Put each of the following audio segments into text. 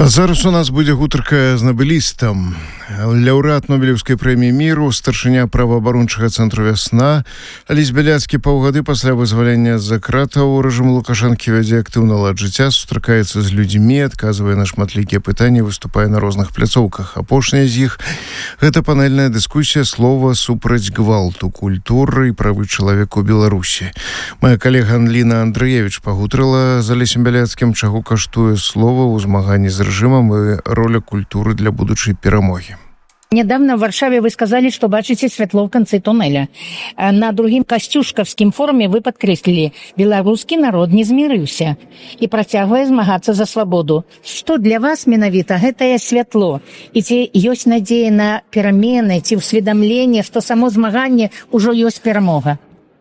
А зараз у нас будзе гутарка з набелістам. Лаўрэат Нобелеўскай прэміі міру, старшыня праваабарончага цэнтру «Вясна». Алесь Бяляцкі паўгады пасля вызвалення з-за кратаў рэжым Лукашэнкі вядзе актыўны лад жыцця, сустракаецца з людзьмі, адказвае на шматлікія пытанні, выступае на розных пляцоўках. Апошняя з іх – гэта панельная дыскусія «Слова супраць гвалту. Культуры і правы чалавека ў Беларусі». Моя калега Анліна Андрыевіч пагутарыла з Алесем Бяляцкім, чаго каштуе слова ў змаганні з рэжымам і роля культуры для будучай перамогі. Недавно в Варшаве вы сказали, что бачите святло в конце туннеля. На другим Касцюшкавскім форуме вы подкреслили, беларускі народ не змірыўся і працягвае змагацца за свабоду. Што для вас менавіта гэтае святло? І ці ёсць надзея на перамены, ці ўсведамленне, што само змаганне ўжо ёсць перамога?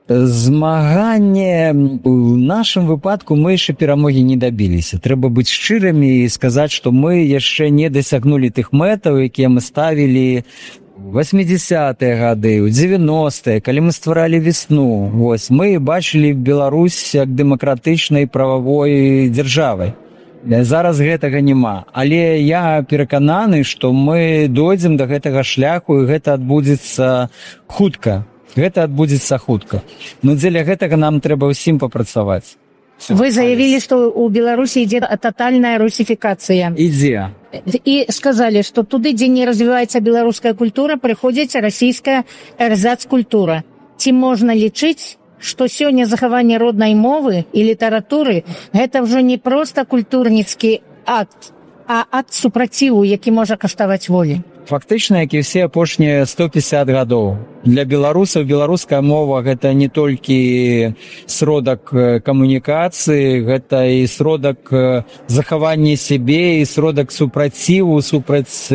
Змаганне у нашым выпадку мы яшчэ перамогі не дабіліся. Трэба быць шчырымі і сказаць, што мы яшчэ не дасягнулі тых мэтаў, якія мы ставілі ў 80-е гады, у 90-е, калі мы стваралі «Весну». Вось, мы бачылі Беларусь як дэмакратычнай прававой дзяржавай. Зараз гэтага няма. Але я перакананы, што мы дойдзем да гэтага шляху, і гэта адбудзецца хутка. Гэта адбудзецца хутка. Но дзеля гэтага нам трэба ўсім папрацаваць. Вы заявили, что у Беларуси идет тотальная русификация. Ідзе. И сказали, что туды, где не развивается белорусская культура, приходит российская эрзац-культура. Ці можна лічыць, что сёння захаванне роднай мовы и літаратуры гэта ўжо не просто культурніцкі акт, а акт супраціву, які можа каштаваць волі. Фактычна, як і все апошнія 150 гадоў. Для беларусаў беларуская мова гэта не толькі сродак камунікацыі, гэта і сродак захавання сябе, і сродак супраціву, супраць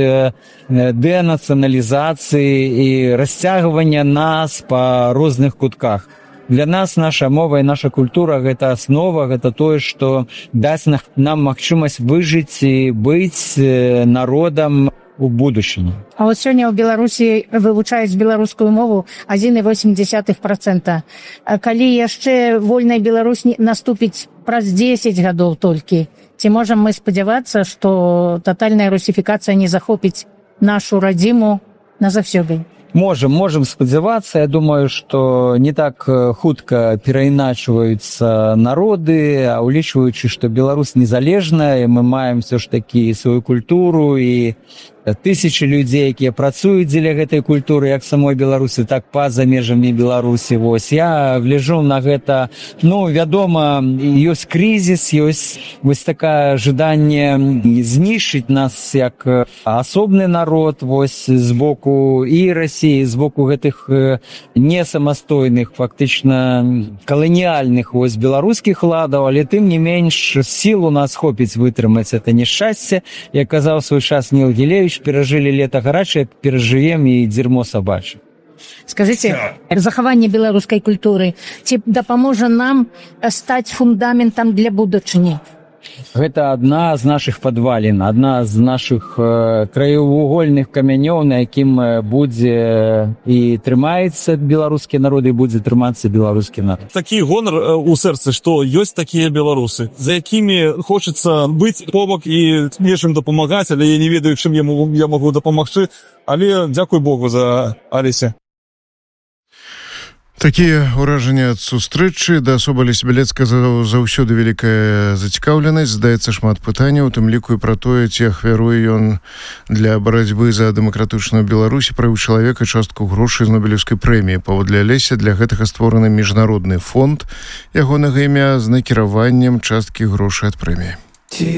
дэнацыяналізацыі і расцягвання нас па розных кутках. Для нас наша мова і наша культура – гэта аснова, гэта тое, што дасць нам магчымасць выжыць і быць народам у будучыні. А вот сёння ў Беларусі вывучаюць беларускую мову 1,8%. Калі яшчэ вольная Беларусь наступіць праз 10 гадоў толькі, ці можам мы спадзявацца, што татальная русифікацыя не захопіць нашу радзіму назаўсёды? Можем спадзявацца. Я думаю, што не так хутка перайначваюцца народы, а улічваючы, што Беларусь незалежная, мы маем все ж такі сваю культуру і тысячи людзей, якія працуюць дзеля гэтай культуры, як самой Беларусі, так па-за межамі Беларусі. Вось я гляджу на гэта. Вядома, ёсць крызіс, ёсць вось такое жаданне знішчыць нас як асобны народ, вось з боку і Расіі, з боку гэтых несамастойных, фактычна каланіяльных вось беларускіх ладаў, але тым не менш сіл у нас хопіць вытрымаць это няшчасце. Як казаў свой час Ніл Гілевіч, перажылі лета гарачае, перажывем і дзірмо сабачае. Скажите, захаванне беларускай культуры ці дапаможа нам стаць фундаментам для будучыні? Гэта адна з нашых падвалін, адна з нашых краевугольных камянёў, на якім будзе і трымаецца беларускі народ, і будзе трымацца беларускі народ. Такі гонар у сэрцы, што ёсць такія беларусы, за якімі хочацца быць побак і нечым дапамагаць, але я не ведаю, чым я магу дапамагчы, але дзякуй Богу за Алеся. Такія ўражанні ад сустрэчы. Да асобы Алеся Бяляцкага заўсёды вялікая зацікаўленасць, задаецца шмат пытанняў, у тым ліку і пра тое, ці ахвяруе ён для барацьбы за дэмакратычную Беларусь, правы чалавека, частку грошай з Нобелеўскай прэміі. Паводле Алеся, для гэтага створаны міжнародны фонд ягонага імя з накіраваннем часткі грошай ад прэміі.